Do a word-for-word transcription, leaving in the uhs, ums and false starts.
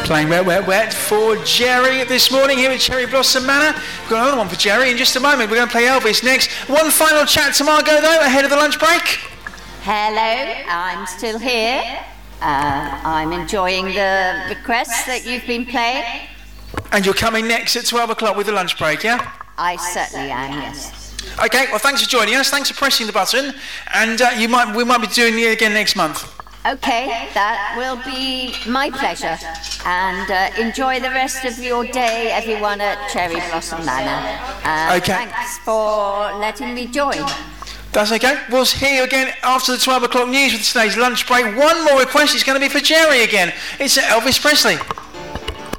Playing Wet, Wet, Wet for Jerry this morning here at Cherry Blossom Manor. We've got another one for Jerry in just a moment. We're going to play Elvis next. One final chat to Margot, though, ahead of the lunch break. Hello, I'm still here. Uh, I'm enjoying the requests that you've been playing. And you're coming next at twelve o'clock with the lunch break, yeah? I certainly am, yes. Okay, well, thanks for joining us. Thanks for pressing the button. And uh, you might, we might be doing it again next month. Okay, that will be my pleasure. And uh, enjoy the rest of your day, everyone at Cherry Blossom Manor. And okay. Thanks for letting me join. That's okay. We'll see you again after the twelve o'clock news with today's lunch break. One more request is going to be for Jerry again. It's Elvis Presley.